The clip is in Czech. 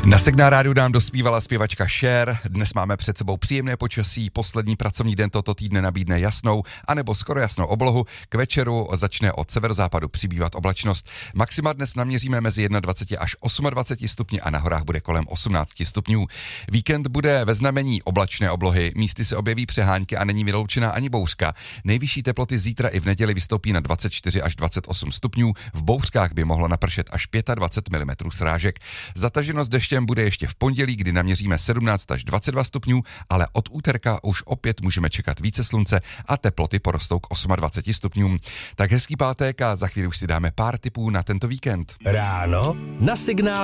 Na Signál rádiu nám dospívala zpěvačka Cher. Dnes máme před sebou příjemné počasí, poslední pracovní den tohoto týdne nabídne jasnou anebo skoro jasnou oblohu. K večeru začne od severozápadu přibývat oblačnost. Maxima dnes naměříme mezi 21 až 28 stupni a na horách bude kolem 18 stupňů. Víkend bude ve znamení oblačné oblohy, místy se objeví přehánky a není vyloučená ani bouřka. Nejvyšší teploty zítra i v neděli vystoupí na 24 až 28 stupňů, v bouřkách by mohlo napršet až 25 mm srážek. Zataženost deštěm bude ještě v pondělí, kdy naměříme 17 až 22 stupňů, ale od úterka už opět můžeme čekat více slunce a teploty porostou k 28 stupňům. Tak hezký pátek a za chvíli už si dáme pár tipů na tento víkend. Ráno na Signál.